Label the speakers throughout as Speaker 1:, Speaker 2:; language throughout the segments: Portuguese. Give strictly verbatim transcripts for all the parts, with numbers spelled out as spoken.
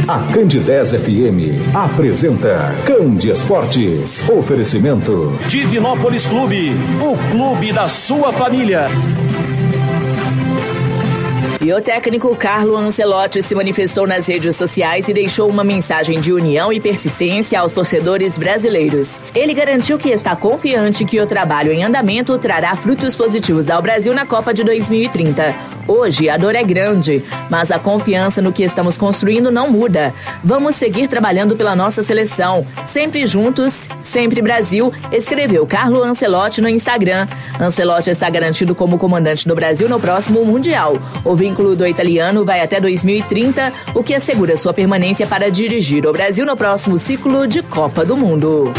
Speaker 1: A Candidez F M apresenta Candi Esportes. Oferecimento
Speaker 2: Divinópolis Clube, o clube da sua família.
Speaker 3: E o técnico Carlo Ancelotti se manifestou nas redes sociais e deixou uma mensagem de união e persistência aos torcedores brasileiros. Ele garantiu que está confiante que o trabalho em andamento trará frutos positivos ao Brasil na Copa de dois mil e trinta. Hoje a dor é grande, mas a confiança no que estamos construindo não muda. Vamos seguir trabalhando pela nossa seleção. Sempre juntos, sempre Brasil, escreveu Carlo Ancelotti no Instagram. Ancelotti está garantido como comandante do Brasil no próximo Mundial. O vínculo do italiano vai até dois mil e trinta, o que assegura sua permanência para dirigir o Brasil no próximo ciclo de Copa do Mundo.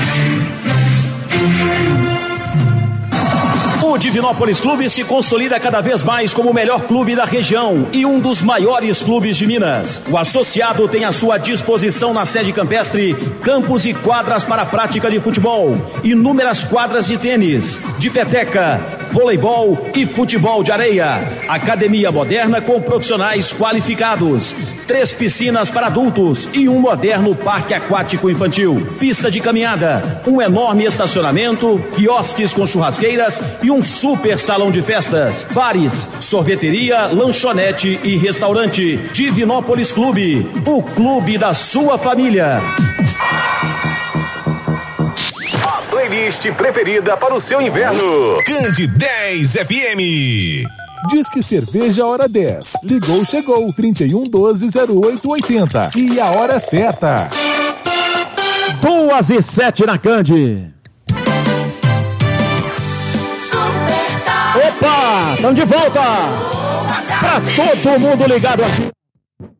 Speaker 2: O Divinópolis Clube se consolida cada vez mais como o melhor clube da região e um dos maiores clubes de Minas. O associado tem à sua disposição na sede campestre campos e quadras para a prática de futebol, inúmeras quadras de tênis, de peteca, voleibol e futebol de areia, academia moderna com profissionais qualificados, três piscinas para adultos e um moderno parque aquático infantil, pista de caminhada, um enorme estacionamento, quiosques com churrasqueiras e um super salão de festas, bares, sorveteria, lanchonete e restaurante. Divinópolis Clube, o clube da sua família.
Speaker 4: A playlist preferida para o seu inverno.
Speaker 5: Candidez F M.
Speaker 6: Disque Cerveja Hora dez. Ligou, chegou. trinta e um, doze, zero oito, oitenta. E a hora certa.
Speaker 2: Duas e sete na Candi. Opa, estamos de volta. Pra todo mundo ligado aqui.